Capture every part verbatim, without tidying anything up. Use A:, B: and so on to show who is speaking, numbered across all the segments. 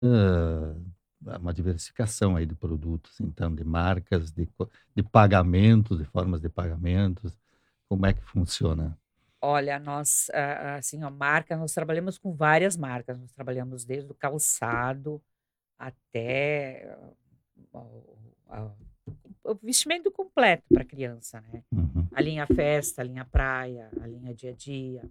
A: Hã, uma diversificação aí de produtos, então, de marcas, de co de pagamentos, de formas de pagamentos, como é que funciona?
B: Olha, nós, a a assim, ó, marca, nós trabalhamos com várias marcas, nós trabalhamos desde o calçado até o a o vestimento completo para criança, né.
A: Uhum.
B: A linha festa, a linha praia, a linha dia a dia.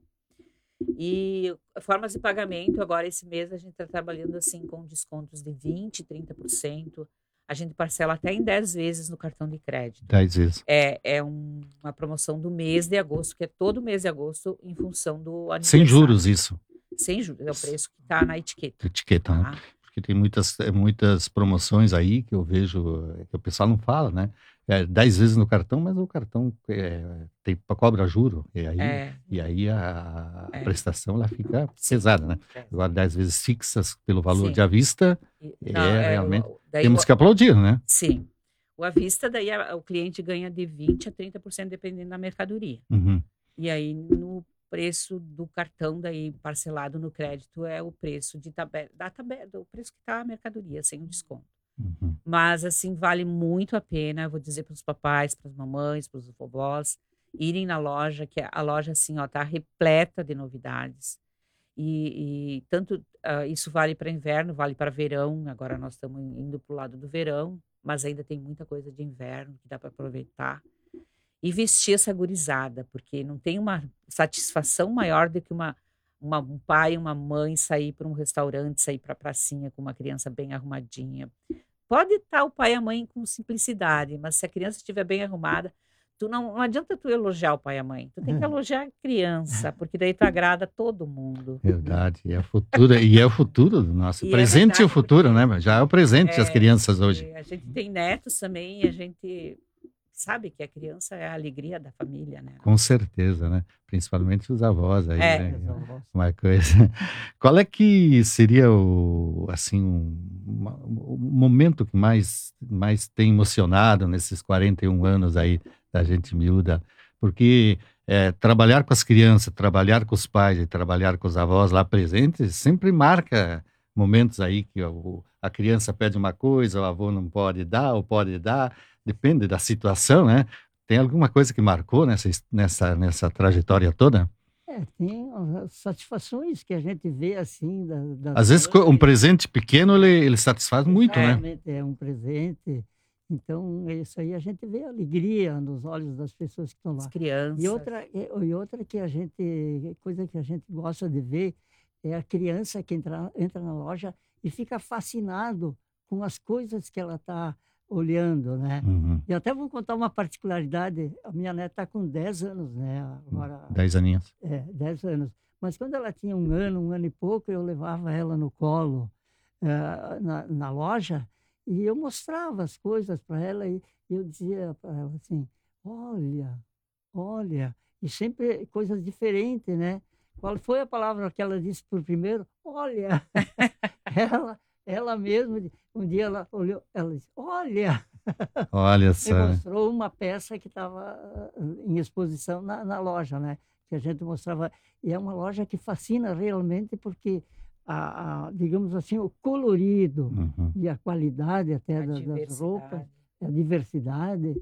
B: E formas de pagamento, agora esse mês a gente tá trabalhando, assim, com descontos de vinte, trinta por cento. A gente parcela até em dez vezes no cartão de crédito.
A: dez vezes.
B: É é um uma promoção do mês de agosto, que é todo mês de agosto em função do
A: Sem
B: aniversário.
A: juros isso?
B: Sem juros, é o
A: S
B: preço que tá na etiqueta,
A: Etiqueta, né.
B: tá.
A: Porque tem muitas eh, muitas promoções aí que eu vejo, eh, que o pessoal não fala, né, eh, dez vezes no cartão, mas o cartão, eh, tem cobra juro, e aí
B: É.
A: e aí a a
B: É.
A: prestação ela fica
B: Sim,
A: pesada, né.
B: pesa.
A: Agora dez vezes fixas pelo valor de
B: Sim.
A: à vista,
B: E não,
A: é
B: é
A: realmente
B: o daí
A: temos
B: o
A: que aplaudir, né.
B: sim. O à vista daí a o cliente ganha de vinte a trinta por cento dependendo da mercadoria.
A: Uhum.
B: E aí no preço do cartão daí parcelado no crédito é o preço de tabe da tabe do preço que tá a mercadoria, sem o desconto.
A: Uhum.
B: Mas, assim, vale muito a pena, vou dizer para os papais, para as mamães, para os vovós, irem na loja, que a loja, assim, ó, tá repleta de novidades. E e tanto, hã, isso vale para inverno, vale para verão, agora nós estamos indo para o lado do verão, mas ainda tem muita coisa de inverno que dá para aproveitar. E vestir essa gurizada, porque não tem uma satisfação maior do que uma uma um pai e uma mãe sair para um restaurante, sair para pracinha com uma criança bem arrumadinha. Pode estar o pai e a mãe com simplicidade, mas se a criança estiver bem arrumada, tu não não adianta tu elogiar o pai e a mãe, tu tem que elogiar a criança, porque daí tu agrada todo mundo.
A: Verdade, e é futuro e é o futuro do nosso
B: E é
A: presente e o
B: verdade,
A: futuro,
B: porque
A: né, mas já é o presente as
B: é,
A: crianças hoje.
B: porque a gente tem netos também e a gente sabe que a criança é a alegria da família, né.
A: Com certeza, né, principalmente os avós aí,
B: É.
A: né, uma coisa qual é que seria o assim, um uma o momento que mais mais tem emocionado nesses quarenta e um anos aí da Gente Miúda? Porque, eh, trabalhar com as criança, trabalhar com os pais e trabalhar com os avós lá presentes sempre marca momentos aí que o a criança pede uma coisa, o avô não pode dar ou pode dar, depende da situação, né. Tem alguma coisa que marcou nessa his nessa nessa trajetória toda?
C: É, tem as satisfações que a gente vê, assim, da das
A: Às vezes co um
C: mães.
A: presente pequeno ele ele satisfaz muito, né.
B: É.
C: Exatamente, é um presente. Então, é isso aí, a gente vê alegria nos olhos das pessoas que estão
B: As
C: lá. E
B: crianças.
C: outra e e outra que a gente coisa que a gente gosta de ver, é a criança que entra entra na loja e fica fascinado com as coisas que ela tá olhando, né.
A: Uhum.
C: E até vou contar uma particularidade, a minha neta tá com dez anos, né,
A: Hum,
C: agora
A: dez aninhos.
C: é, dez anos. Mas quando ela tinha um ano, um ano e pouco, eu levava ela no colo, hã, na na loja, e eu mostrava as coisas pra ela e eu dizia pra ela assim: "Olha, olha", e sempre coisas diferente, né. Qual foi a palavra que ela disse por primeiro? "Olha". Ela ela mesma di um dia ela olhou, ela disse: "Olha".
A: Olha
C: Me
A: só.
C: mostrou uma peça que estava em exposição na na loja, né, que a gente mostrava e é uma loja que fascina realmente, porque a a digamos assim, o colorido
A: Uhum.
C: e a qualidade até
B: A
C: da das roupas,
B: diversidade.
C: a diversidade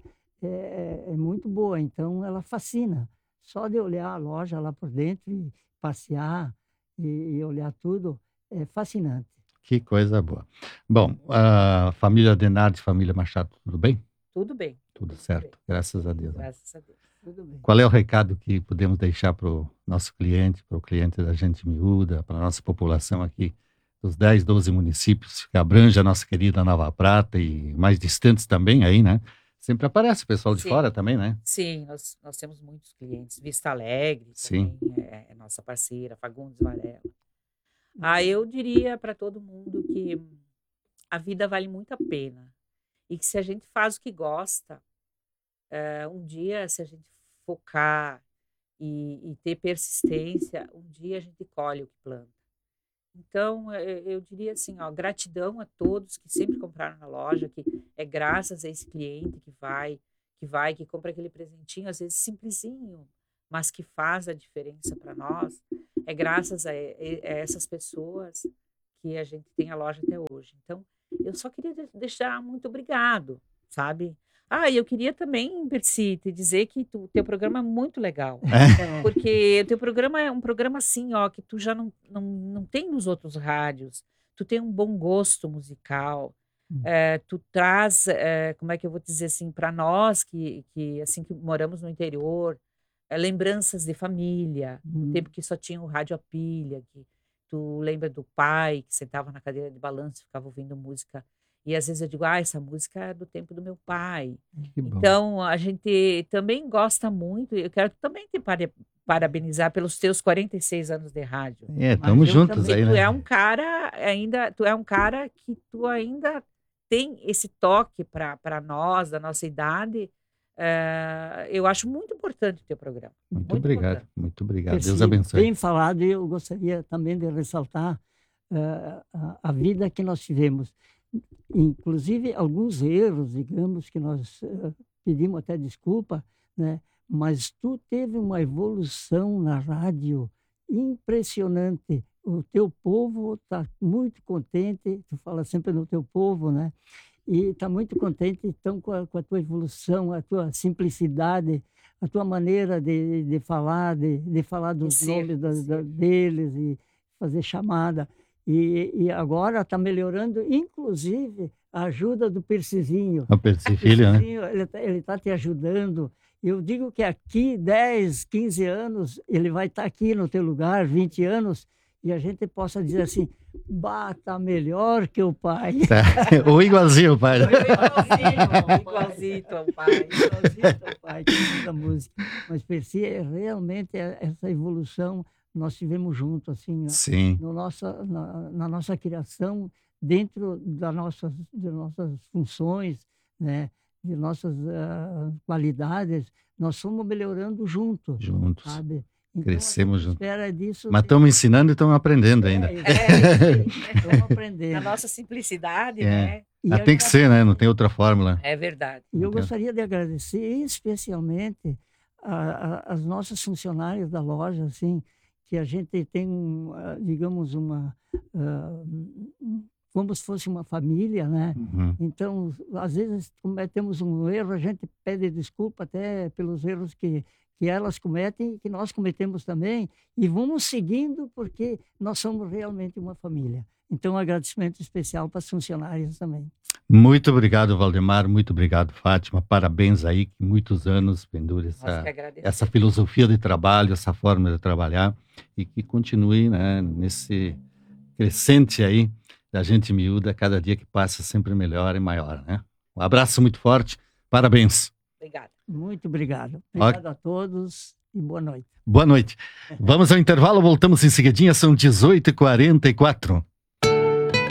C: é é é muito boa, então ela fascina. Só de olhar a loja lá por dentro e passear e e olhar tudo, é fascinante.
A: Que coisa boa. Bom, a família Denardi, família Machado, tudo bem?
B: Tudo bem,
A: Tudo
B: tudo bem.
A: certo, graças a Deus, né.
B: Graças a Deus.
C: Tudo bem.
A: Qual é o recado que podemos deixar para o nosso cliente, para o cliente da Gente Miúda, pra nossa população aqui dos dez, doze municípios que abrange a nossa querida Nova Prata e mais distantes também aí, né. Sempre aparece pessoal de
B: Sim,
A: fora também, né.
B: sim, nós nós temos muitos clientes. Vista Alegre
A: Sim.
B: também é é nossa parceira, Fagundes Varela. Ah, eu diria pra todo mundo que a vida vale muito a pena e que se a gente faz o que gosta, eh, um dia se a gente focar e e ter persistência, um dia a gente colhe o que planta. Então, eh, eu diria assim, ó, gratidão a todos que sempre compraram na loja, que é graças a esse cliente que vai que vai, que compra aquele presentinho, às vezes simplesinho, mas que faz a diferença pra nós. É graças a e a essas pessoas que a gente tem a loja até hoje. Então, eu só queria de- deixar muito obrigado, sabe? Ah, e eu queria também, Percy, te dizer que o teu programa é muito legal.
C: É,
B: Porque o teu programa é um programa assim, ó, que tu já não, não, não tem nos outros rádios. Tu tem um bom gosto musical.
C: Hum.
B: Eh, tu traz, eh, como é que eu vou dizer assim, para nós que, que assim que moramos no interior, eh, lembranças de família, no
C: hum,
B: tempo que só tinha o rádio a pilha, que tu lembra do pai que sentava na cadeira de balanço e ficava ouvindo música. E às vezes eu digo, ah, essa música é do tempo do meu pai.
A: Que bom.
B: Então, a gente também gosta muito, e eu quero também te pare- parabenizar pelos teus quarenta e seis anos de rádio.
A: É,
C: mas
A: estamos
C: eu
A: juntos
C: também-
A: aí,
B: Tu
A: né?
B: é um cara ainda, tu é um cara que tu ainda tem esse toque para para nós, da nossa idade. Eh, eu acho muito importante o teu programa.
A: Muito
B: Muito
A: obrigado,
B: importante.
A: muito obrigado. Deus
C: Percy,
A: abençoe.
C: bem falado, e eu gostaria também de ressaltar eh, a, a vida que nós tivemos. Inclusive, alguns erros, digamos, que nós eh, pedimos até desculpa, né? Mas tu teve uma evolução na rádio impressionante. O teu povo está muito contente, tu fala sempre no teu povo, né? E está muito contente, então, com a, com a tua evolução, a tua simplicidade, a tua maneira de, de falar, de, de falar dos
B: ser,
C: nomes
B: de
C: da- da-
B: ser.
C: deles e fazer chamada. E, e agora está melhorando, inclusive, a ajuda do Percizinho.
A: O Percy Filho, né?
C: Percizinho, ele está ele tá te ajudando. Eu digo que aqui, dez, quinze anos, ele vai estar aqui no teu lugar, vinte anos, e a gente possa dizer assim, bata melhor que o pai.
A: Tá. Ou igualzinho, pai.
B: Igualzinho, igualzinho ao pai.
C: Igualzinho teu pai, que diz a música. Mas, Percy, é realmente é- essa evolução nós tivemos junto, assim, na,
A: Sim,
C: no nossa, na, na nossa criação, dentro das nossas, de nossas funções, né, de nossas ah, qualidades, nós fomos melhorando juntos,
A: juntos.
C: sabe? Então,
A: Crescemos
C: a gente
A: juntos.
C: espera disso.
A: Mas estamos ensinando e estamos aprendendo ainda.
C: É,
B: É,
C: estamos aprendendo.
B: na nossa simplicidade,
A: É.
B: né?
C: E
A: Ah,
C: eu
A: tem que
C: já-
A: ser, né? Não tem outra fórmula.
B: É verdade.
C: E eu
A: Entendo.
C: gostaria de agradecer especialmente a- a- as nossas funcionárias da loja, assim, que a gente tem, um, ah, digamos, uma, ah, um- como se fosse uma família, né?
A: Uhum.
C: Então, às vezes cometemos um erro, a gente pede desculpa até pelos erros que, que elas cometem e que nós cometemos também, e vamos seguindo porque nós somos realmente uma família. Então, um agradecimento especial para as funcionárias também.
A: Muito obrigado, Valdemar. Muito obrigado, Fátima. Parabéns aí, que muitos anos pendure
B: Nós que
A: essa,
B: agradecemos.
A: essa filosofia de trabalho, essa forma de trabalhar e que continue, né, nesse crescente aí da gente miúda, cada dia que passa sempre melhor e maior, né? Um abraço muito forte. Parabéns.
B: Obrigada.
C: Muito obrigado. Obrigado a todos e boa noite.
A: Boa noite. Vamos ao intervalo, voltamos em seguidinha, são dezoito e quarenta e quatro.